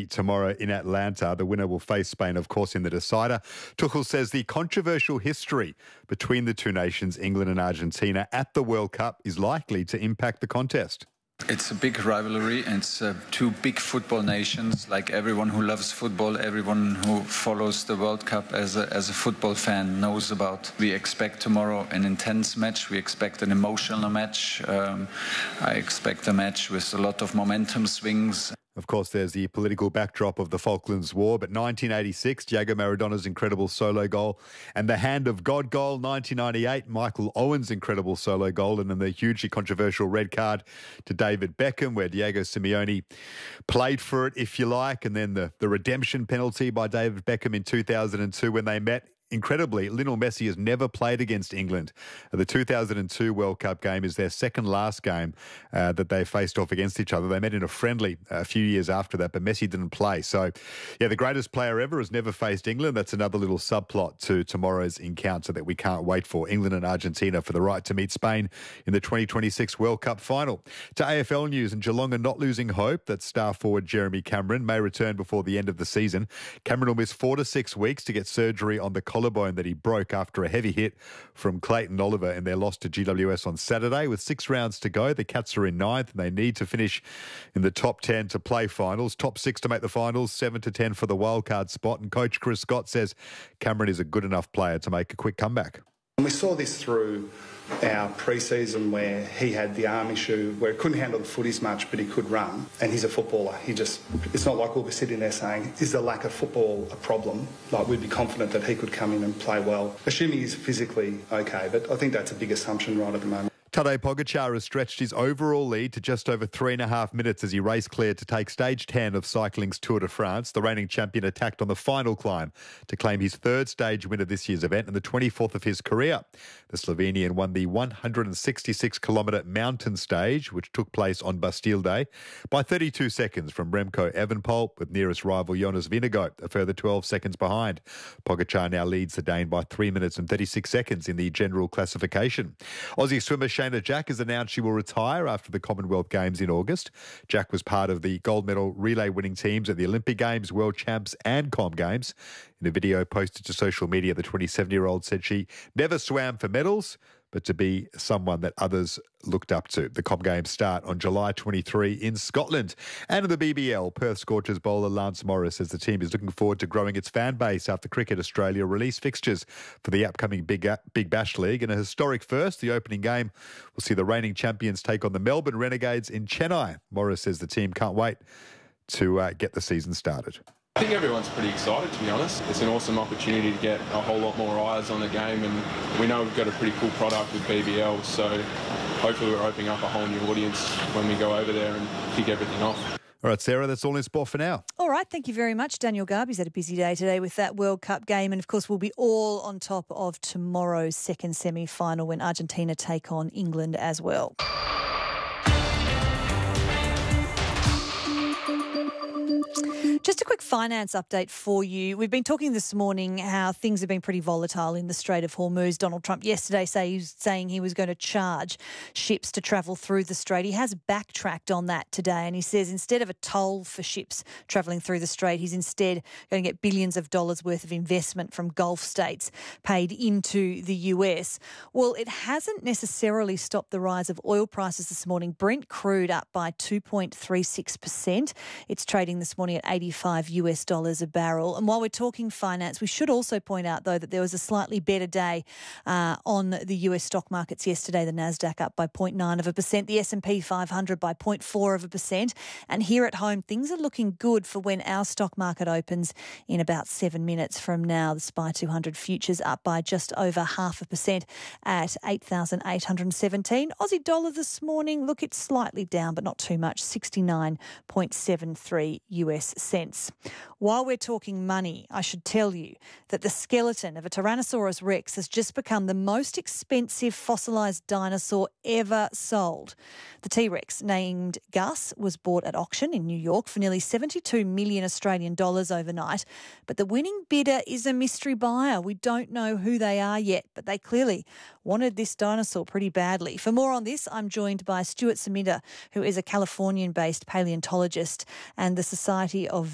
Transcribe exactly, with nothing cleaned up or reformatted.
thirty tomorrow in Atlanta. The winner will face Spain, of course, in the decider. Tuchel says the controversial history between the two nations, England and Argentina, at the World Cup is likely to impact the contest. It's a big rivalry, and it's uh, two big football nations. Like everyone who loves football, everyone who follows the World Cup as a, as a football fan knows about. We expect tomorrow an intense match. We expect an emotional match. Um, I expect a match with a lot of momentum swings. Of course, there's the political backdrop of the Falklands War, but nineteen eighty-six, Diego Maradona's incredible solo goal, and the Hand of God goal, nineteen ninety-eight, Michael Owen's incredible solo goal, and then the hugely controversial red card to David Beckham, where Diego Simeone played for it, if you like, and then the, the redemption penalty by David Beckham in two thousand two when they met. Incredibly, Lionel Messi has never played against England. The two thousand two World Cup game is their second last game uh, that they faced off against each other. They met in a friendly a few years after that, but Messi didn't play. So, yeah, the greatest player ever has never faced England. That's another little subplot to tomorrow's encounter that we can't wait for. England and Argentina for the right to meet Spain in the twenty twenty-six World Cup final. To A F L news, and Geelong are not losing hope that star forward Jeremy Cameron may return before the end of the season. Cameron will miss four to six weeks to get surgery on the collarbone that he broke after a heavy hit from Clayton Oliver in their loss to G W S on Saturday. With six rounds to go, the Cats are in ninth and they need to finish in the top ten to play finals. Top six to make the finals, seven to ten for the wildcard spot. And coach Chris Scott says Cameron is a good enough player to make a quick comeback. And we saw this through our pre-season where he had the arm issue where he couldn't handle the footies much, but he could run. And he's a footballer. He just, it's not like we'll be sitting there saying, is the lack of football a problem? Like, we'd be confident that he could come in and play well, assuming he's physically okay. But I think that's a big assumption right at the moment. Tadej Pogacar has stretched his overall lead to just over three and a half minutes as he race cleared to take stage ten of cycling's Tour de France. The reigning champion attacked on the final climb to claim his third stage win of this year's event and the twenty-fourth of his career. The Slovenian won the one hundred sixty-six kilometre mountain stage, which took place on Bastille Day, by thirty-two seconds from Remco Evenepoel, with nearest rival Jonas Vingegaard a further twelve seconds behind. Pogacar now leads the Dane by three minutes and thirty-six seconds in the general classification. Aussie swimmer Shayna Jack has announced she will retire after the Commonwealth Games in August. Jack was part of the gold medal relay winning teams at the Olympic Games, World Champs and Com Games. In a video posted to social media, the twenty-seven-year-old said she never swam for medals, but to be someone that others looked up to. The Com Games start on July twenty-third in Scotland. And in the B B L, Perth Scorchers bowler Lance Morris says the team is looking forward to growing its fan base after Cricket Australia released fixtures for the upcoming Big, Big Bash League. In a historic first, the opening game will see the reigning champions take on the Melbourne Renegades in Chennai. Morris says the team can't wait to uh, get the season started. I think everyone's pretty excited, to be honest. It's an awesome opportunity to get a whole lot more eyes on the game, and we know we've got a pretty cool product with B B L, so hopefully we're opening up a whole new audience when we go over there and kick everything off. All right, Sarah, that's all in sport for now. All right, thank you very much. Daniel Garby's had a busy day today with that World Cup game, and of course we'll be all on top of tomorrow's second semi-final when Argentina take on England as well. Just a quick finance update for you. We've been talking this morning how things have been pretty volatile in the Strait of Hormuz. Donald Trump yesterday say he was saying he was going to charge ships to travel through the Strait. He has backtracked on that today, and he says instead of a toll for ships travelling through the Strait, he's instead going to get billions of dollars worth of investment from Gulf states paid into the U S. Well, it hasn't necessarily stopped the rise of oil prices this morning. Brent crude up by two point three six percent. It's trading this morning at eighty-five U S dollars a barrel. And while we're talking finance, we should also point out, though, that there was a slightly better day uh, on the U S stock markets yesterday. The Nasdaq up by zero point nine of a percent, the S and P five hundred by zero point four of a percent. And here at home, things are looking good for when our stock market opens in about seven minutes from now. The S P Y two hundred futures up by just over half a percent at eight thousand eight hundred seventeen. Aussie dollar this morning, look, it's slightly down, but not too much, sixty-nine point seven three U S cents. While we're talking money, I should tell you that the skeleton of a Tyrannosaurus rex has just become the most expensive fossilised dinosaur ever sold. The T-Rex, named Gus, was bought at auction in New York for nearly seventy-two million Australian dollars overnight, but the winning bidder is a mystery buyer. We don't know who they are yet, but they clearly wanted this dinosaur pretty badly. For more on this, I'm joined by Stuart Saminda, who is a Californian-based paleontologist and the Society of